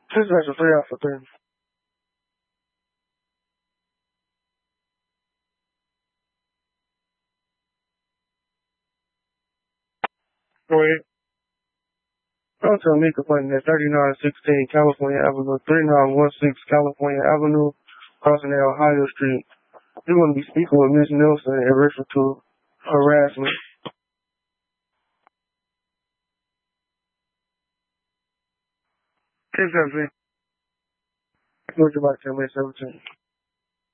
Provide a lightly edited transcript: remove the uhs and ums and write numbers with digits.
This is a 3 out for 3. Go ahead. Hotel Mika Clinton at 3916 California Avenue, 3916 California Avenue, crossing at Ohio Street. You're going to be speaking with Ms. Nelson in reference to harassment. Exactly. Georgia by 10 17.